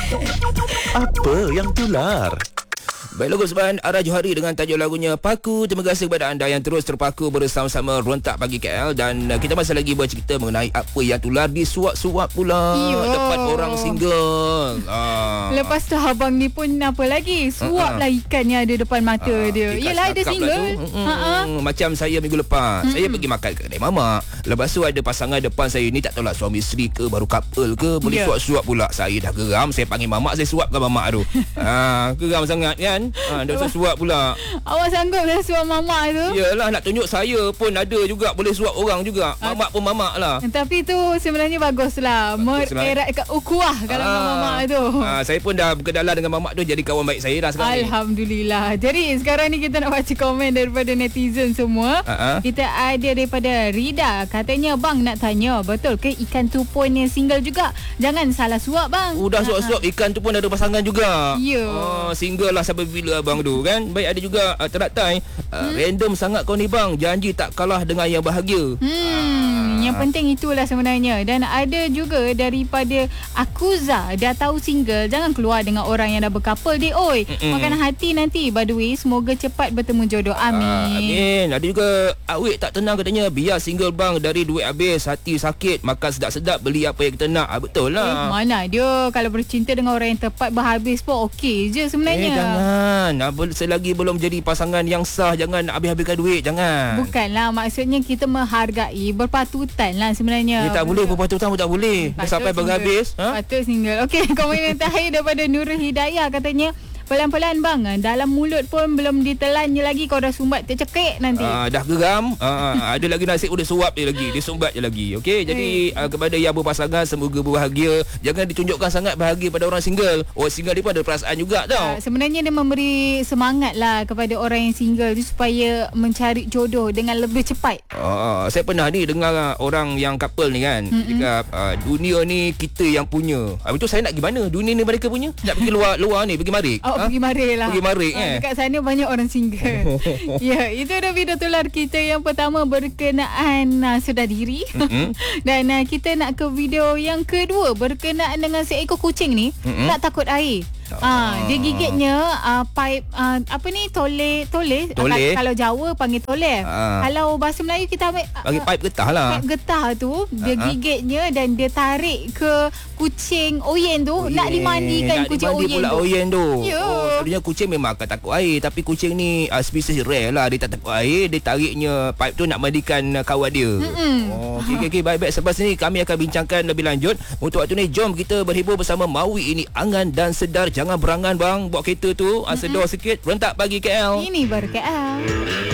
Apa yang tular? Baik, lagu Seban Ara Johari dengan tajuk lagunya Paku. Terima kasih kepada anda yang terus terpaku bersama-sama Rontak Pagi KL. Dan kita masih lagi bercerita mengenai apa yang tular di suap-suap pula. Dapat orang single. Lepas tu abang ni pun apa lagi, suap lah ikan yang ada depan mata dia. Yelah, ada single. Macam saya minggu lepas, saya pergi makan kat kedai mamak. Lepas tu ada pasangan depan saya ni, tak tahulah suami isteri ke, baru couple ke, boleh suap-suap pula. Saya dah geram, saya panggil mamak, saya suapkan mamak tu. Geram sangat kan. Dah usah suap pula. Awak sanggup dah suap mamak tu? Yelah, nak tunjuk saya pun ada juga, boleh suap orang juga. Mamak pun mamak lah. Tapi tu sebenarnya baguslah, mereratkan ukhuwah kalau mamak tu. Saya pun dah berkenalan dengan mamak tu, jadi kawan baik saya dah sekarang. Alhamdulillah. Jadi sekarang ni kita nak baca komen daripada netizen semua. Kita ada daripada Rida. Katanya, bang nak tanya, betul ke ikan tu pun single juga? Jangan salah suap bang. Dah suap-suap, ikan tu pun ada pasangan juga. Ya. Single lah sampai bila abang tu kan. Baik, ada juga teratai. Random sangat kau ni bang, janji tak kalah dengan yang bahagia. Yang penting itulah sebenarnya. Dan ada juga daripada Akuza, dah tahu single, jangan keluar dengan orang yang dah berkapal dia. Oi, makan hati nanti. By the way, semoga cepat bertemu jodoh. Amin. Amin. Ada juga awet tak tenang katanya, biar single bang, dari duit habis, hati sakit, makan sedap-sedap, beli apa yang kita nak. Betul lah. Mana dia, kalau bercinta dengan orang yang tepat berhabis pun okey je sebenarnya. Jangan. Selagi belum jadi pasangan yang sah, jangan nak habis-habiskan duit. Jangan. Bukanlah, maksudnya kita menghargai, berpatutan lah sebenarnya. Tak boleh, berpatutan pun tak boleh. Sampai berhabis. Patut single. Okey, komen yang terakhir daripada Nurul Hidayah. Katanya, pelan-pelan bang, dalam mulut pun belum ditelannya lagi, kau dah sumbat tercekik nanti. Dah geram. Ada lagi nasi, udah suap je lagi, dia sumbat je lagi. Okey, jadi kepada yang berpasangan, semoga berbahagia. Jangan ditunjukkan sangat bahagia pada orang single. Orang single ni pun ada perasaan juga tau. Sebenarnya dia memberi semangat lah kepada orang yang single tu supaya mencari jodoh dengan lebih cepat. Saya pernah ni dengar orang yang couple ni kan, cakap dunia ni kita yang punya. Betul, saya nak pergi mana? Dunia ni mereka punya. Nak pergi luar ni, pergi marik. Pergi marik lah. Pergi marik dekat sana banyak orang single. Ya, itu dah video tular kita yang pertama berkenaan sedar diri. Dan kita nak ke video yang kedua berkenaan dengan seekor kucing ni. Tak takut air. Dia gigitnya pipe apa ni, tole. Kalau Jawa panggil tole. Kalau bahasa Melayu kita panggil pipe getah lah. Pipe getah tu dia gigitnya dan dia tarik ke kucing Oyen tu. Nak dimandikan kucing Oyen tu. Oyen tu. Ya. Selalunya kucing memang akan takut air, tapi kucing ni spesies rare lah, dia tak takut air. Dia tariknya pipe tu nak mandikan kawan dia. Okey, baik-baik. Selepas ni kami akan bincangkan lebih lanjut. Untuk waktu ni jom kita berhibur bersama Maui. Ini angan dan sedar. Jangan berangan bang, bawa kereta tu sedar sikit. Rontak Pagi KL. Ini baru KL.